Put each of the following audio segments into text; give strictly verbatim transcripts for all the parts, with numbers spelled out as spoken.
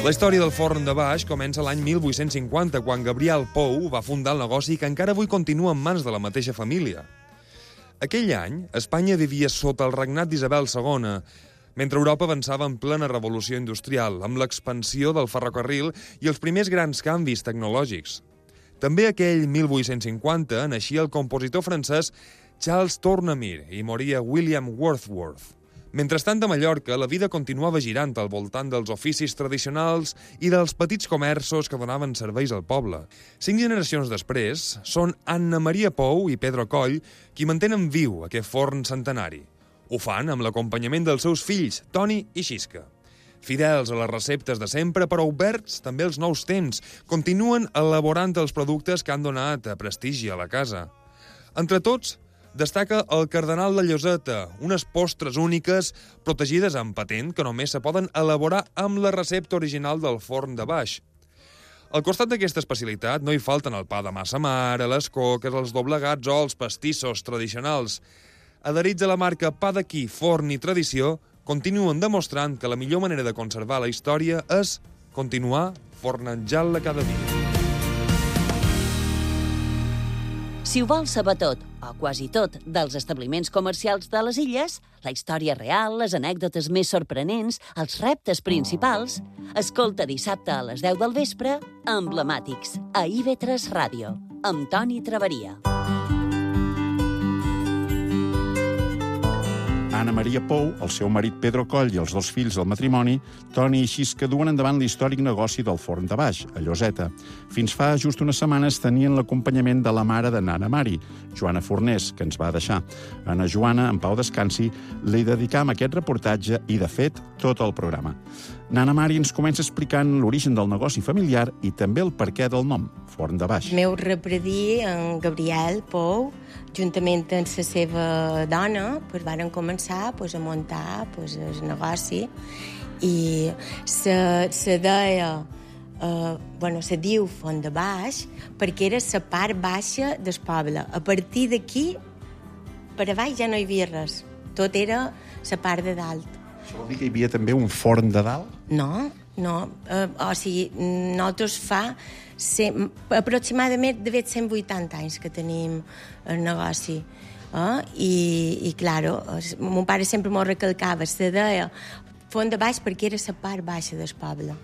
La història del forn de baix comença l'any mil vuit-cents cinquanta, quan Gabriel Pou va fundar el negoci que encara avui continua en mans de la mateixa família. Aquell any, Espanya vivia sota el regnat d'Isabel segona, mentre Europa avançava en plena revolució industrial, amb l'expansió del ferrocarril i els primers grans canvis tecnològics. També aquell mil vuit-cents cinquanta naixia el compositor francès Charles Tournemire i moria William Wordsworth. Mentrestant, a Mallorca, la vida continuava girant al voltant dels oficis tradicionals i dels petits comerços que donaven serveis al poble. Cinc generacions després, són Anna Maria Pou i Pedro Coll qui mantenen viu aquest forn centenari. Ho fan amb l'acompanyament dels seus fills, Toni i Xisca. Fidels a les receptes de sempre, però oberts també als nous temps, continuen elaborant els productes que han donat prestigi a la casa. Entre tots, destaca el Cardenal de Lloseta, unes postres úniques protegides amb patent que només se poden elaborar amb la recepta original del forn de baix. Al costat d'aquesta especialitat no hi falten el pa de massa mare, les coques, els doblegats o els pastissos tradicionals. Adherits a la marca Pa d'aquí, Forn i Tradició, continuen demostrant que la millor manera de conservar la història és continuar fornejant-la cada dia. Si ho vols saber tot, o quasi tot, dels establiments comercials de les illes, la història real, les anècdotes més sorprenents, els reptes principals, escolta dissabte a les deu del vespre, Emblemàtics, a I V tres Ràdio, amb Toni Traveria. Anna Maria Pou, el seu marit Pedro Coll i els dos fills del matrimoni, Toni i Xisca, duen endavant l'històric negoci del forn de baix, a Lloseta. Fins fa just unes setmanes tenien l'acompanyament de la mare de Nana Mari, Joana Fornés, que ens va deixar. A Ana Joana, en pau descansi, li dedicam aquest reportatge i, de fet, tot el programa. Nana Mari ens comença explicant l'origen del negoci familiar i també el perquè del nom, forn de baix. El meu repredí, en Gabriel Pou, juntament amb la seva dona, pues, van començar pues, a muntar pues, el negoci i se, se deia, eh, bueno, se diu Font de Baix perquè era la part baixa del poble. A partir d'aquí, per a baix ja no hi havia res. Tot era la part de dalt. Això vol dir que hi havia també un forn de dalt? No, no. Eh, o sigui, nosaltres fa cent, aproximadament de fet cent vuitanta anys que tenim el negoci. Eh? I, i claro, mon pare sempre m'ho recalcava, se deia Font de Baix perquè era la part baixa del poble.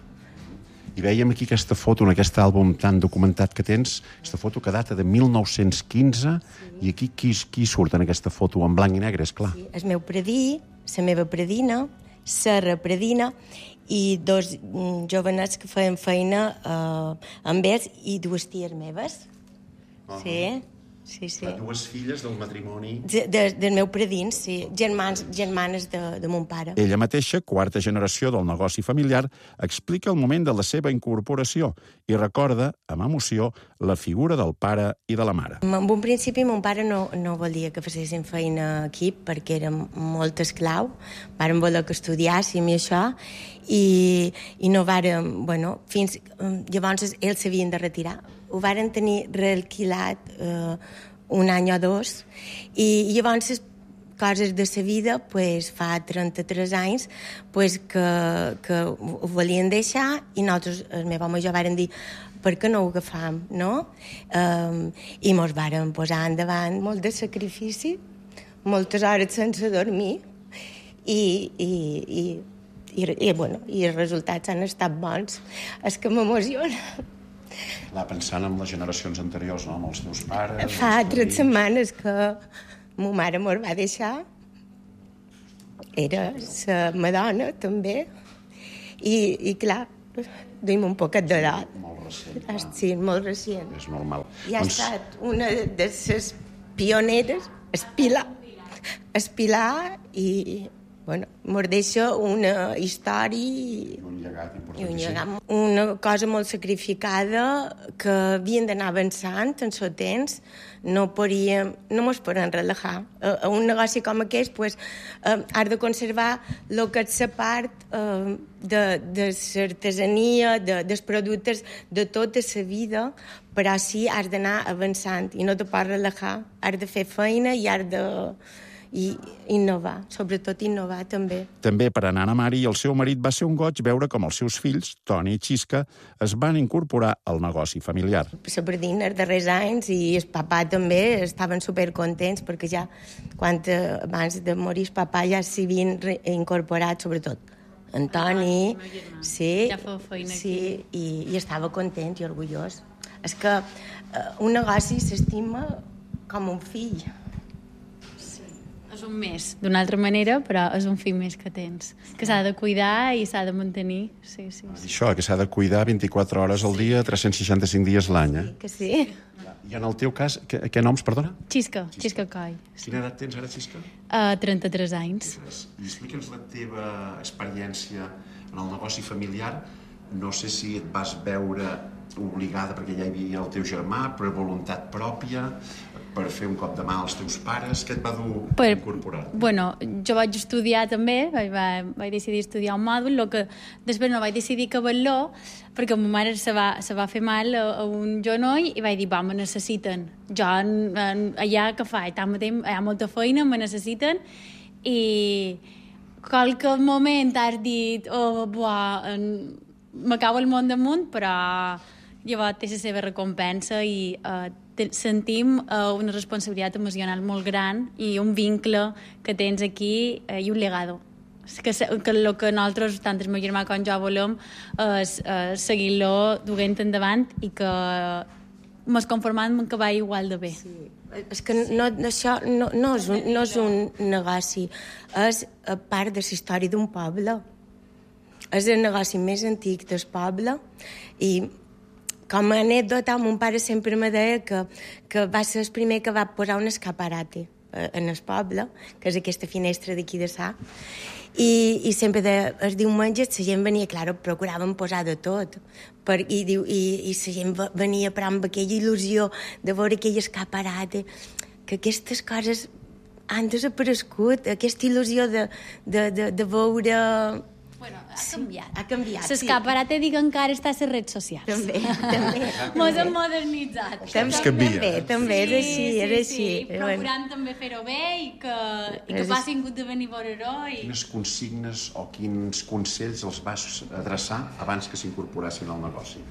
I veiem aquí aquesta foto, en aquest àlbum tan documentat que tens, aquesta foto que data de mil nou-cents quinze, sí. I aquí qui, qui surt en aquesta foto en blanc i negre, és clar. Sí, el meu predí, la meva predina, la repredina i dos jovenets que feien feina eh, amb ells i dues ties meves. Uh -huh. Sí, sí, sí. Dues filles del matrimoni. De, de, del meu predins, sí. Germans, germanes de, de mon pare. Ella mateixa, quarta generació del negoci familiar, explica el moment de la seva incorporació i recorda, amb emoció, la figura del pare i de la mare. En un principi, mon pare no, no volia que fessin feina aquí perquè era molt esclau. Varen voler que estudiàssim i això, i, i no varen... Bueno, fins... Llavors, ells s'havien de retirar. Ho varen tenir realquilat eh, un any o dos, i, i llavors coses de sa vida, pues, fa trenta-tres anys, pues, que, que ho volien deixar, i nosaltres, el meu home i jo, varen dir per què no ho agafam, no? Um, I mos varen posar endavant molt de sacrifici, moltes hores sense dormir, i, i, i, i, i, bueno, i els resultats han estat bons. És que m'emociona. Clar, pensant en les generacions anteriors, no? Amb els teus pares... Fa tres setmanes que ma mare mos va deixar. Era la madona, també. I, i clar, duim un poquet de dot. Molt recent. Sí, molt recent. És normal. I ha doncs... estat una de les pioneres, espilar, espilar i... Bueno, mos deixa una història i un llegat important. I un llegat, una cosa molt sacrificada que havien d'anar avançant en el temps. No podíem, no mos podem relajar. A, a un negoci com aquest, pues, eh, has de conservar el que és la part eh, de, de l'artesania, de, dels productes de tota la vida, però sí has d'anar avançant i no te pots relajar. Has de fer feina i has de... i innovar, sobretot innovar també. També per a Nana Mari i el seu marit va ser un goig veure com els seus fills, Toni i Xisca, es van incorporar al negoci familiar. La Berdina els darrers anys i el papà també estaven supercontents perquè ja, quan abans de morir el papà ja s'hi havien incorporat, sobretot Antoni, sí, sí, i, i estava content i orgullós. És que eh, un negoci s'estima com un fill. Sí, és un més, d'una altra manera, però és un fill més que tens, que s'ha de cuidar i s'ha de mantenir. Sí, sí, sí. Això, que s'ha de cuidar vint-i-quatre hores al dia, tres-cents seixanta-cinc dies l'any, eh? Sí, que sí. I en el teu cas, què, què noms, perdona? Xisca, Xisca Coll. Quina edat tens ara, Xisca? Uh, trenta-tres anys. I explica'ns la teva experiència en el negoci familiar. No sé si et vas veure obligada perquè ja hi havia el teu germà, per voluntat pròpia, per fer un cop de mà als teus pares. Què et va dur per, a incorporar? Bueno, jo vaig estudiar també, vaig, vaig decidir estudiar un mòdul, el que després no vaig decidir acabar-lo, perquè ma mare se va, se va fer mal a, a un genoll i vaig dir, va, me necessiten. Jo en, en, allà què faig? Tanmateix hi ha molta feina, me necessiten, i qualque moment has dit, oh, buah, me cau el món damunt, però llavors té la seva recompensa i eh, sentim eh, una responsabilitat emocional molt gran i un vincle que tens aquí eh, i un legado. Que, que el que nosaltres, tant el meu germà com jo, volem és eh, seguir-lo duent endavant i que m'és conformant que va igual de bé. Sí. És que no, això no, no, és un, no és un negoci, és part de la història d'un poble. És el negoci més antic del poble i com a anècdota, mon pare sempre me deia que, que va ser el primer que va posar un escaparate en el poble, que és aquesta finestra d'aquí de Sà, i, i sempre de, els diumenges la gent venia, clar, procuràvem posar de tot, per, i, i, i la gent venia però amb aquella il·lusió de veure aquell escaparate, que aquestes coses han desaparegut, aquesta il·lusió de, de, de, de veure... Bueno, ha canviat. Sí, ha canviat, sí. L'escaparate dic encara està a les redes socials. També, també. Mos hem modernitzat. També, també, també, és així, és així. Sí, sí, procurant també fer-ho bé i que, i que passin de venir a veure-ho. I... Quines consignes o quins consells els vas adreçar abans que s'incorporassin al negoci?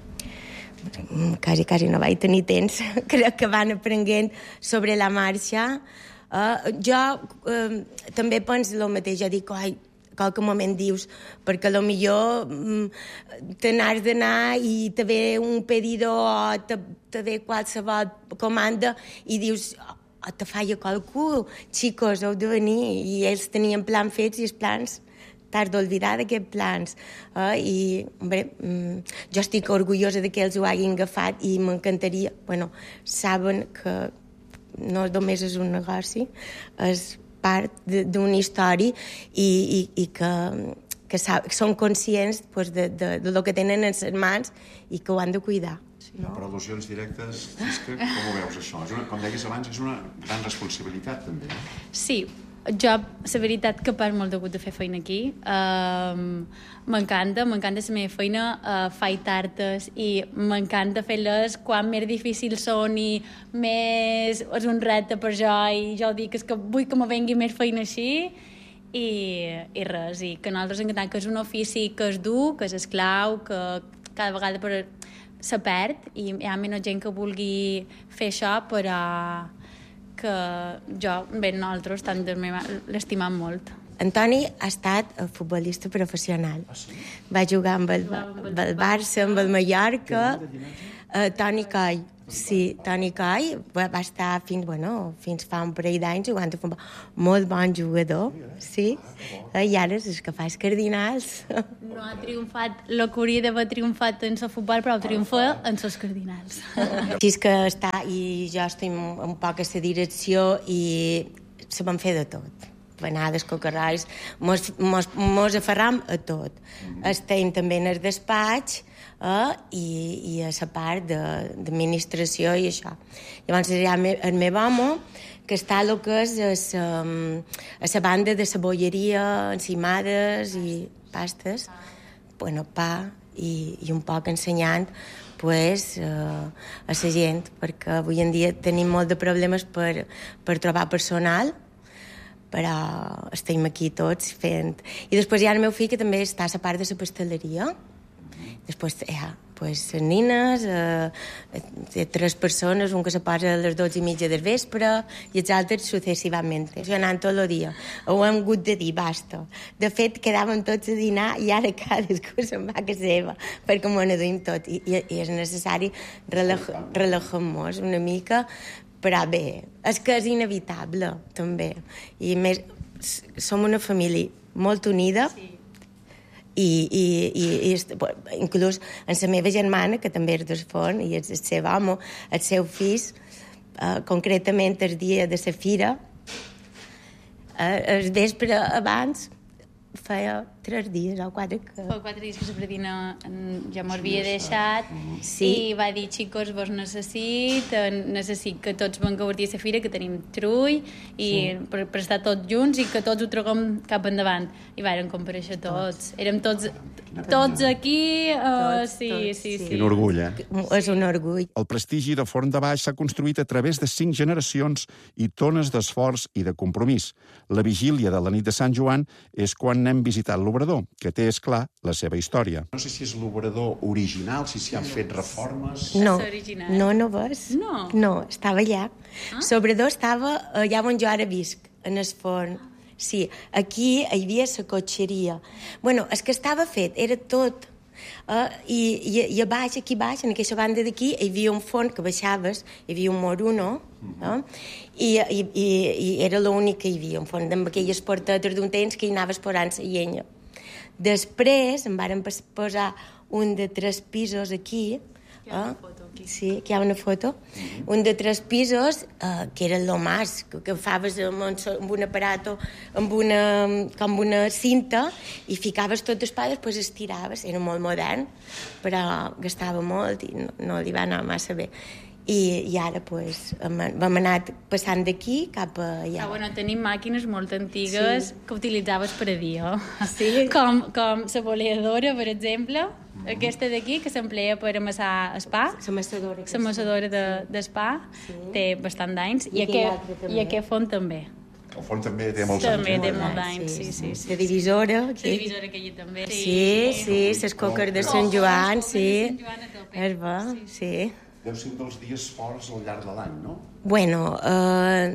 Quasi, quasi no vaig tenir temps. Crec que van aprenent sobre la marxa. Uh, jo uh, també penso el mateix. Jo dic, oi, qualque moment dius, perquè potser mm, te n'has d'anar i te ve un pedido o te, te ve qualsevol comanda i dius, oh, te falla qualcú, xicos, heu de venir, i ells tenien plans fets i els plans t'has d'oblidar d'aquests plans. Eh? I, hombre, mm, jo estic orgullosa de que ells ho hagin agafat i m'encantaria, bueno, saben que no només és un negoci, és part d'una història i, i, i que, que, sab, que són conscients pues, de, de, de lo que tenen en les mans i que ho han de cuidar. No? Per al·lusions directes, Xisca, com ho veus això? És una, com deies abans, és una gran responsabilitat també. Sí, jo, la veritat que pas molt de gust de fer feina aquí. Um, m'encanta, m'encanta la meva feina, uh, faig tartes i m'encanta fer-les quan més difícils són i més és un repte per jo i jo dic és que vull que me vengui més feina així i, i res, i que nosaltres encantem que és un ofici que és dur, que és esclau, que cada vegada per se perd i hi ha menys gent que vulgui fer això, però que jo, bé, nosaltres també l'estimam molt. Antoni ha estat futbolista professional. Ah, sí? Va jugar amb el, amb el Barça, amb el Mallorca. Uh, Toni Coll. Sí, Toni Coll va, va estar fins, bueno, fins fa un parell d'anys jugant a futbol. Molt bon jugador, sí. Uh, I ara és que fa els Cardinals. No ha triomfat el que hauria d'haver triomfat en el futbol, però triomfa en els Cardinals. Així és que està, i jo estic un poc a la direcció i se van fer de tot. Panades, cocarrais, mos, mos, mos aferram a tot. Estem també en el despatx eh, i, i a la part d'administració i això. Llavors hi ha el meu home, que està el que és a la banda de la bolleria, encimades i pastes, bueno, pa i, i un poc ensenyant pues, eh, a la gent, perquè avui en dia tenim molt de problemes per, per trobar personal, però estem aquí tots fent... I després hi ha el meu fill, que també està a la part de la pasteleria. Després hi ha pues, les nines, eh, tres persones, un que se posa a les dotze i mitja del vespre i els altres successivament. Jo anant tot el dia. Ho hem hagut de dir, basta. De fet, quedàvem tots a dinar i ara cadascú se'n va a casa seva perquè m'ho aduïm tot. I, i, i és necessari relajar-nos una mica, però bé, és que és inevitable, també. I més, som una família molt unida, sí. I, i, i, i inclús en la meva germana, que també és del forn, i és el seu home, el seu fill, eh, concretament el dia de la fira, eh, el vespre abans, feia tres dies o quatre que... Fa quatre dies que la Fredina ja m'havia deixat sí. I va dir, xicos, vos necessit, necessit que tots vam gaudir a la fira, que tenim trull, i sí. per, per estar tots junts i que tots ho traguem cap endavant. I vàrem comparèixer tots. Érem tots, tots aquí. Uh, tots, sí, tots, sí, sí. Quin orgull, eh? És un orgull. El prestigi de Forn de Baix s'ha construït a través de cinc generacions i tones d'esforç i de compromís. La vigília de la nit de Sant Joan és quan hem visitat l'obrador, que té, és clar, la seva història. No sé si és l'obrador original, si s'hi han fet reformes... No, no, no ves? No. No, estava allà. Ah? L'obrador estava allà on jo ara visc, en el forn. Sí, aquí hi havia la cotxeria. Bueno, és que estava fet, era tot. Uh, i, i, i a baix, aquí baix, en aquesta banda d'aquí, hi havia un forn que baixaves, hi havia un moruno, uh, i, i, i, i era l'únic que hi havia, un forn amb aquelles portetes d'un temps que hi anaves posant la llenya. Després em varen posar un de tres pisos aquí, hi ha una foto aquí. Sí, aquí hi ha una foto, un de tres pisos, uh, que era el mas, que, que faves amb un, amb un aparato, amb una, com una cinta, i ficaves tot d'espai, després estiraves. Era molt modern, però gastava molt i no, no li va anar massa bé. I, i ara pues, vam anar passant d'aquí cap a allà. Ah, bueno, tenim màquines molt antigues sí. que utilitzaves per a dia. Sí. Com, com la boleadora, per exemple, mm-hmm. aquesta d'aquí, que s'emplea per amassar el pa. La massadora. La massadora de, d'espa sí. té bastant d'anys. I, I, aquest, i aquest forn també. El forn també té molts anys. També té molts anys, sí, sí, sí. La divisora. La divisora que hi també. Sí, sí, les coques de Sant Joan, sí. És bo, sí. Deu ser un dels dies forts al llarg de l'any, no? Bueno, eh,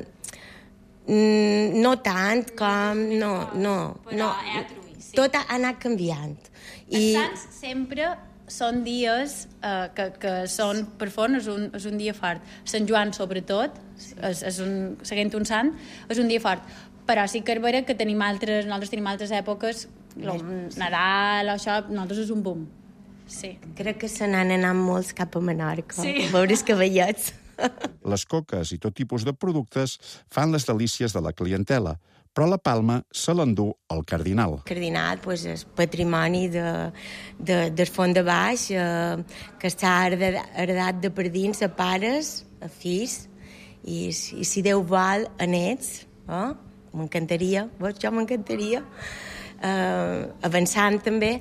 no tant com... No, no. Però no. hi ha trull, sí. Tot ha anat canviant. I... Els Sants sempre són dies eh, que, que són, per forn, és un, és un dia fort. Sant Joan, sobretot, és, és un, seguint un sant, és un dia fort. Però sí que és vera que tenim altres, nosaltres tenim altres èpoques, el Nadal, això, nosaltres és un boom. Sí. Crec que se n'han anat molts cap a Menorca, sí. a veure els cavallets. Les coques i tot tipus de productes fan les delícies de la clientela, però la palma se l'endú el Cardinal. El Cardinal pues, és patrimoni de, de, del Forn de Baix, eh, que està heredat de per dins a pares, a fills, i, i si Déu vol, a nets. Eh? M'encantaria, veus? Jo m'encantaria. Eh, avançant també.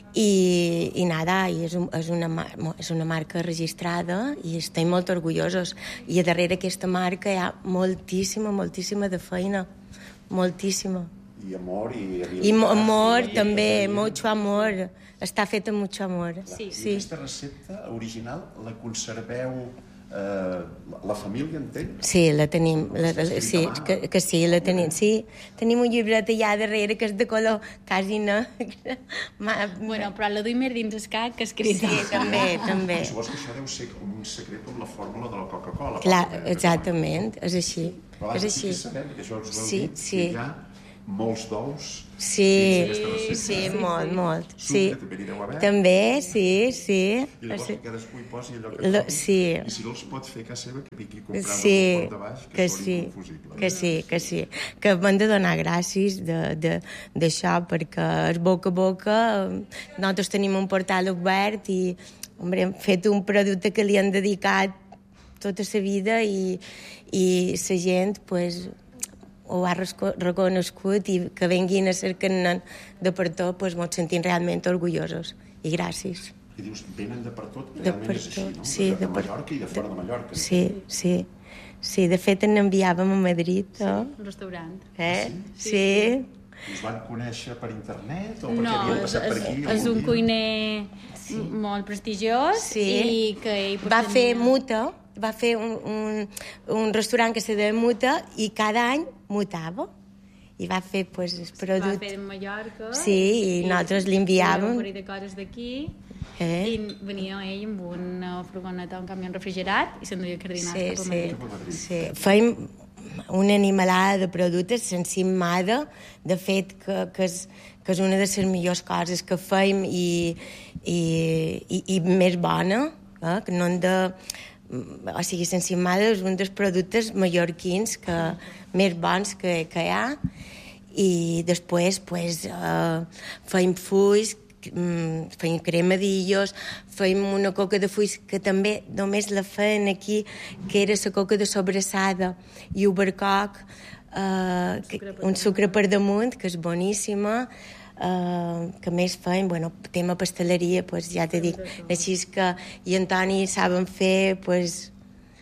I, i nada, i és, un, és, una, és una marca registrada i estem molt orgullosos. I a darrere aquesta marca hi ha moltíssima, moltíssima de feina. Moltíssima. I amor i... I amor, també, mucho amor. Està fet amb mucho amor. Sí. I aquesta recepta original la conserveu... Uh, la família entén? Sí, la tenim, la, la, sí, que, que sí, la tenim, sí. Tenim un llibret allà darrere que és de color quasi negre. Bueno, però la duim més dins el cap que escrit. Sí, també, també. Suposo que això deu ser com un secret amb la fórmula de la Coca-Cola. Clar, exactament, és així. Però és així. Sí que sabem que això us ho heu sí, dit, sí. que hi ha molts d'ous. Sí, sí, sí, molt, molt. Sí. Sucre també n'hi deu haver. També, sí, sí. I llavors que cadascú hi posi allò que Lo, pot. sí. I si no els pot fer casa seva, que vingui comprant sí, el Forn de Baix, que, que són sí, inconfusibles. que sí, que sí. Que m'han de donar gràcies d'això, perquè és boca a boca. Nosaltres tenim un portal obert i hombre, hem fet un producte que li han dedicat tota la vida i, i la gent, pues, ho ha reconegut i que venguin a cercar de per tot, pues, ens sentim realment orgullosos. I gràcies. I dius, venen de per tot, De realment per és així, tot, no? sí, de, de de per- Mallorca i de fora de Mallorca. Sí, sí. Sí, de fet en enviàvem a Madrid, no? Un restaurant. Eh? Sí. Sí. Us van conèixer per internet o perquè No, havien és, passat per és, aquí? és algun un dia? cuiner sí. molt prestigiós Sí. i que ell Va tenia- fer muta, va fer un, un, un restaurant que se deia muta i cada any mutava. I va fer, pues, el va producte... fer de Mallorca Sí, i nosaltres li enviàvem. un parell de coses d'aquí Eh? i venia ell amb una furgoneta, un camió refrigerat i s'enduia cardinals Sí, cap a sí, Madrid. sí. Fèiem una animalada de productes s'encimada, de fet que, que, és, que és una de les millors coses que fèiem i, i, i, i més bona, eh? Que no hem de... O sigui, s'encimada és un dels productes mallorquins que, més bons que, que hi ha, i després pues, eh, fèiem fulls, mm, feim cremadillos, feim una coca de fulls que també només la feien aquí, que era la coca de sobrassada i ubercoc, eh, que, un sucre per damunt, que és boníssima, eh, que més feim, bueno, tema pasteleria, pues, ja t'he dit, així que i Antoni saben fer, pues,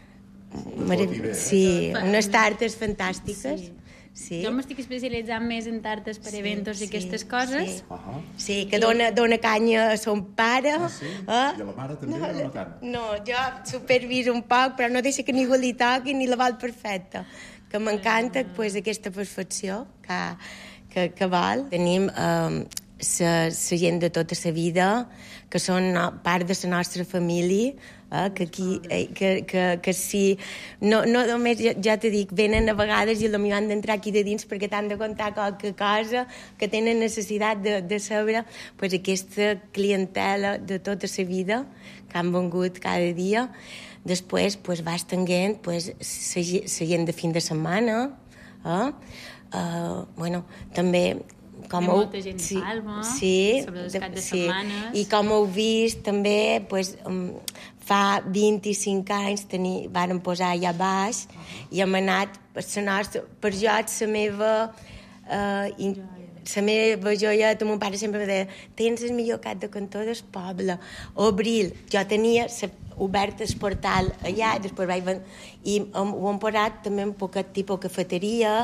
marav- i bé, eh? sí, unes tartes fantàstiques. Sí. Sí. Jo m'estic especialitzant més en tartes per Sí, eventos i sí, aquestes coses. sí. Ahà. Sí, que dona, dona canya a son pare. Ah, sí? Eh? I a la mare també, o no tant? No, jo superviso un poc, però no deixa que ningú li toqui ni la vol perfecta. Que m'encanta pues, aquesta perfecció que, que, que vol. Tenim eh, la gent de tota la vida, que són no, part de la nostra família, eh, que aquí, eh, que, que, que si, no, no només, ja, ja t'he dit, venen a vegades i potser han d'entrar aquí de dins perquè t'han de contar qualque cosa, que tenen necessitat de, de saber, pues, aquesta clientela de tota la vida que han vengut cada dia. Després pues, va estenguent pues, la gent de fin de setmana, eh? Uh, bueno, també com Ve heu, molta gent de Palma, sí, sobre els de- caps de sí, setmanes. i com heu vist també pues, um, fa vint-i-cinc anys teni, varen posar allà baix i hem anat per, la nostra, per jo la meva uh, in, la meva joieta, mon pare sempre em deia tens el millor cap de cantó del poble. Abril, jo tenia sa, obert el portal allà, després vaig ven... i um, ho hem posat també un poquet tipus cafeteria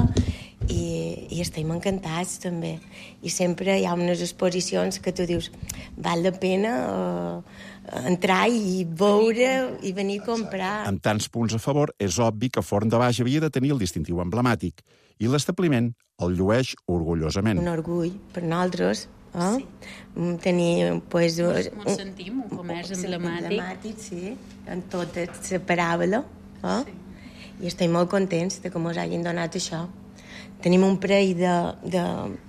i, i estem encantats també. I sempre hi ha unes exposicions que tu dius val la pena uh, entrar i veure i venir a comprar. Amb tants punts a favor, és obvi que Forn de Baix havia de tenir el distintiu emblemàtic i l'establiment el llueix orgullosament. Un orgull per nosaltres, eh? Sí. Tenir, pues, Ens un, sentim un comerç sí, emblemàtic. emblemàtic, sí, en tota la paràbola, eh? Sí. I estem molt contents de que ens hagin donat això. Tenim un parell de, de,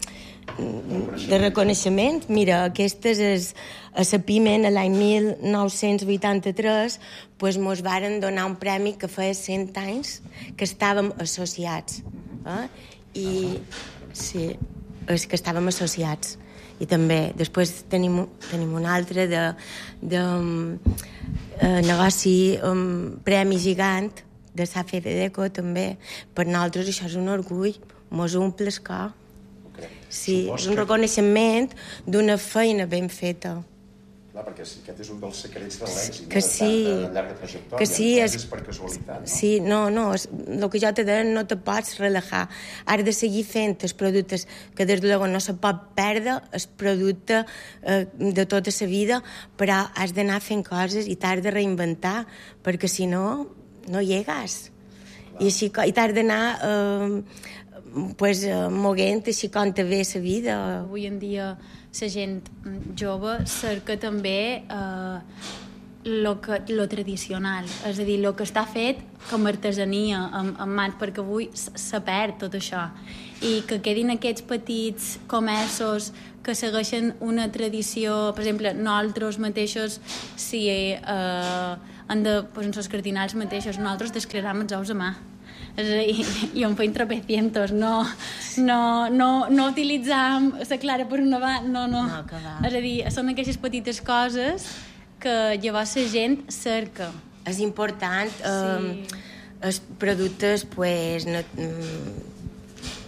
de reconeixement. Mira, aquestes és, a la Pimen, l'any mil nou-cents vuitanta-tres, pues, mos varen donar un premi que feia cent anys que estàvem associats. Eh? I sí, és que estàvem associats. I també, després tenim, tenim un altre de, de um, eh, negoci, um, premi gigant de Sa Fe de Deco, també. Per nosaltres això és un orgull, mos omple el cor. Sí, és un reconeixement d'una feina ben feta. Clar, perquè aquest és un dels secrets de l'èxit, Que de sí, tanta llarga trajectòria. que sí, no és- és per casualitat, no? Sí, no, no, és, el que jo te deia, no te pots relajar. Has de seguir fent els productes que des de luego no se pot perdre, el producte eh, de tota la vida, però has d'anar fent coses i t'has de reinventar, perquè si no, no llegues. I així, co- i t'has d'anar eh, pues, eh, moguent així com te ve la vida. Avui en dia la gent jove cerca també eh, lo, que, lo tradicional, és a dir, lo que està fet com a artesania, amb, amb mans, perquè avui s- se perd tot això. I que quedin aquests petits comerços que segueixen una tradició, per exemple, nosaltres mateixos, si eh, han de, pues, en els cardinals mateixos, nosaltres desclaram els ous a mà. És a dir, i on feim tropecientos, no, no, no, no utilitzam la clara per una banda, no, no. No, que va. És a dir, són aquestes petites coses que llavors la gent cerca. És important, eh, Sí. els productes, pues, no, mm,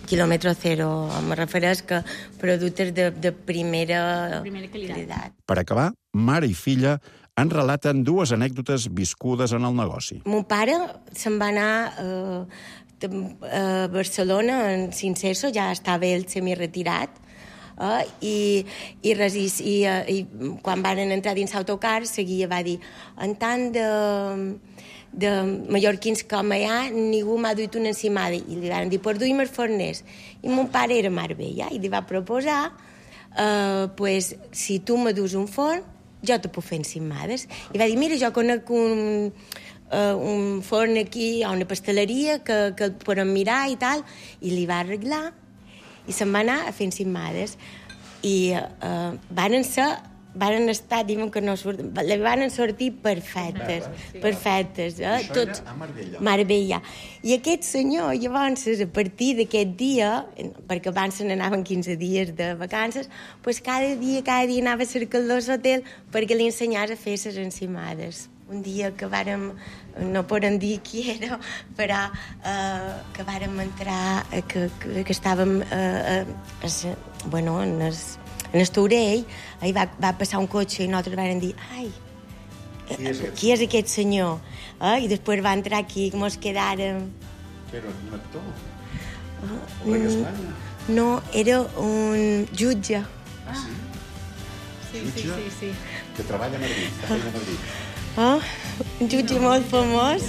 quilòmetre zero. Me refereix que productes de, de primera, primera qualitat. qualitat. Per acabar, mare i filla en relaten dues anècdotes viscudes en el negoci. Mon pare se'n va anar eh, a Barcelona en Cinceso, ja estava ell semiretirat, eh, i, i, res, i, i, i quan van entrar dins l'autocar seguia, va dir, en tant de, de mallorquins com hi ha, ningú m'ha duit una encimada. I li van dir, pues duim els forners. I mon pare era Marbella i li va proposar, eh, pues, si tu me dus un forn, jo te puc fer encimades. I va dir, mira, jo conec un, uh, un forn aquí, o una pasteleria, que, que el podem mirar i tal, i li va arreglar, i se'n va anar a fer encimades. I uh, van ser, van estar, diguem que no surt, li van sortir perfectes, perfectes. Eh? Això Tots, era a Marbella. Marbella. I aquest senyor, llavors, a partir d'aquest dia, perquè abans se n'anaven quinze dies de vacances, pues cada dia, cada dia anava a cercar-los hotel perquè li ensenyés a fer les encimades. Un dia que vàrem, no podem dir qui era, però eh, que vàrem entrar, eh, que, que, que estàvem eh, eh, es, bueno, en el, en el Taurell, ahí va, va passar un cotxe i nosaltres vàrem dir, ai, Qui és aquest, qui és aquest senyor? Eh? I després va entrar aquí, que mos quedàrem... Que era un actor? Uh, Rei d'Espanya? No, era un jutge. Ah, sí? Sí, sí, Jutge? sí, sí. Que treballa a Madrid, que feia a Madrid. Oh, un jutge molt famós.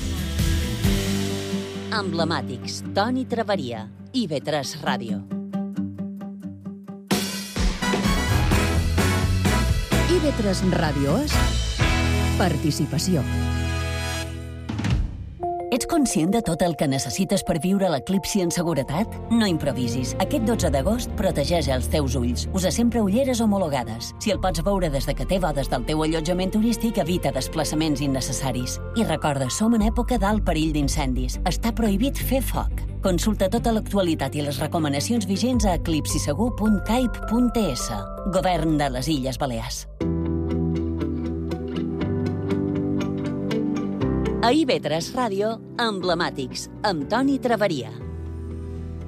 Emblemàtics, Toni Traveria, I V tres Ràdio. I V tres Ràdio és participació. Ets conscient de tot el que necessites per viure l'eclipsi en seguretat? No improvisis. Aquest dotze d'agost protegeix els teus ulls. Usa sempre ulleres homologades. Si el pots veure des de que té bodes del teu allotjament turístic, evita desplaçaments innecessaris. I recorda, som en època d'alt perill d'incendis. Està prohibit fer foc. Consulta tota l'actualitat i les recomanacions vigents a eclipsisegur punt caip punt es. Govern de les Illes Balears. A I V tres Ràdio, Emblemàtics, amb Toni Traveria.